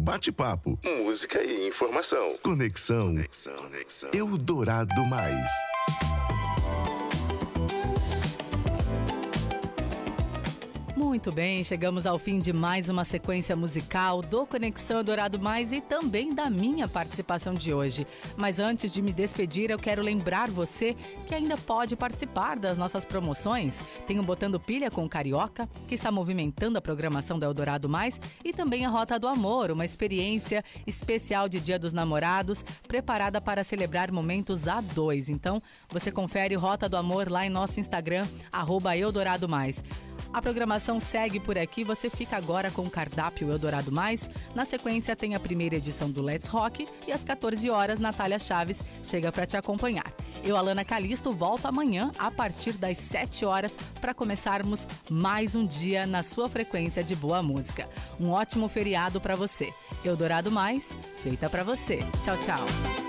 bate-papo, música e informação. Conexão Eldorado Mais. Muito bem, chegamos ao fim de mais uma sequência musical do Conexão Eldorado Mais e também da minha participação de hoje. Mas antes de me despedir, eu quero lembrar você que ainda pode participar das nossas promoções. Tem o Botando Pilha com o Carioca, que está movimentando a programação da Eldorado Mais, e também a Rota do Amor, uma experiência especial de Dia dos Namorados, preparada para celebrar momentos a dois. Então, você confere Rota do Amor lá em nosso Instagram, @EldoradoMais. A programação segue por aqui, você fica agora com o cardápio Eldorado Mais. Na sequência tem a primeira edição do Let's Rock e às 14 horas Natália Chaves chega para te acompanhar. Eu, Alana Calisto, volto amanhã a partir das 7 horas para começarmos mais um dia na sua frequência de boa música. Um ótimo feriado para você. Eldorado Mais, feita para você. Tchau, tchau.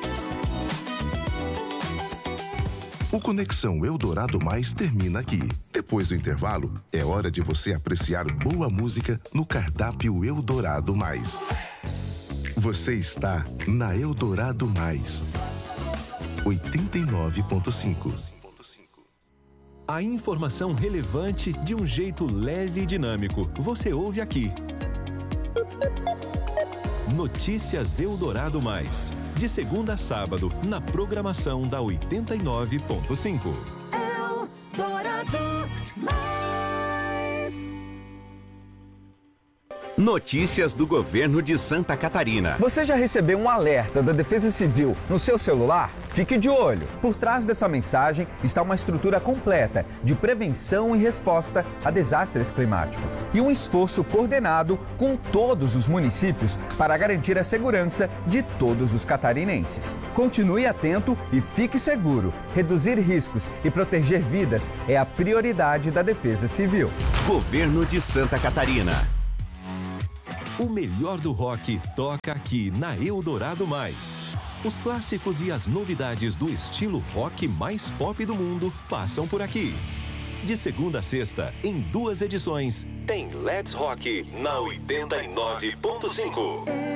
O Conexão Eldorado Mais termina aqui. Depois do intervalo, é hora de você apreciar boa música no cardápio Eldorado Mais. Você está na Eldorado Mais. 89.5. A informação relevante de um jeito leve e dinâmico. Você ouve aqui. Notícias Eldorado Mais. De segunda a sábado, na programação da 89.5. Eldorado Mais. Notícias do governo de Santa Catarina. Você já recebeu um alerta da Defesa Civil no seu celular? Fique de olho. Por trás dessa mensagem está uma estrutura completa de prevenção e resposta a desastres climáticos. E um esforço coordenado com todos os municípios para garantir a segurança de todos os catarinenses. Continue atento e fique seguro. Reduzir riscos e proteger vidas é a prioridade da Defesa Civil. Governo de Santa Catarina. O melhor do rock toca aqui na Eldorado Mais. Os clássicos e as novidades do estilo rock mais pop do mundo passam por aqui. De segunda a sexta, em 2 edições, tem Let's Rock na 89.5.